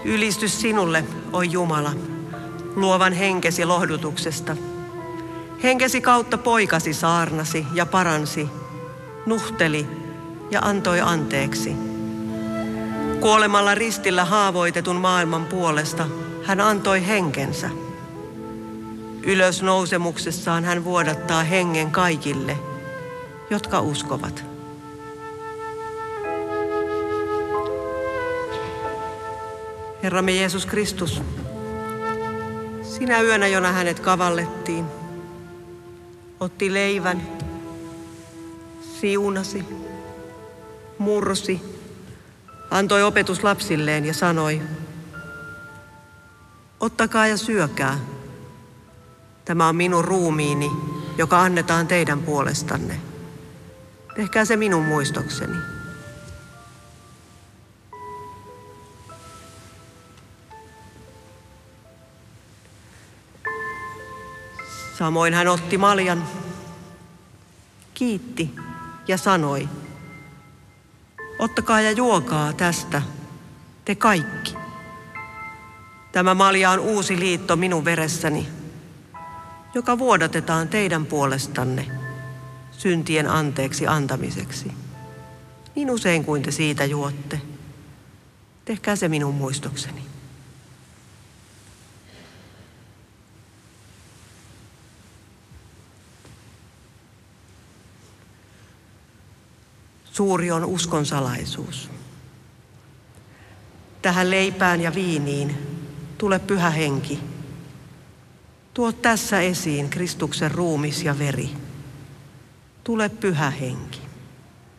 Ylistys sinulle, oi Jumala, luovan henkesi lohdutuksesta. Henkesi kautta poikasi saarnasi ja paransi, nuhteli ja antoi anteeksi. Kuolemalla ristillä haavoitetun maailman puolesta hän antoi henkensä. Ylösnousemuksessaan hän vuodattaa hengen kaikille, jotka uskovat. Herramme Jeesus Kristus, sinä yönä, jona hänet kavallettiin, otti leivän, siunasi, mursi, antoi opetuslapsilleen ja sanoi, ottakaa ja syökää. Tämä on minun ruumiini, joka annetaan teidän puolestanne. Tehkää se minun muistokseni. Samoin hän otti maljan, kiitti ja sanoi, ottakaa ja juokaa tästä, te kaikki. Tämä malja on uusi liitto minun veressäni, joka vuodatetaan teidän puolestanne syntien anteeksi antamiseksi. Niin usein kuin te siitä juotte, tehkää se minun muistokseni. Suuri on uskon salaisuus. Tähän leipään ja viiniin tule Pyhä Henki. Tuo tässä esiin Kristuksen ruumis ja veri. Tule Pyhä Henki.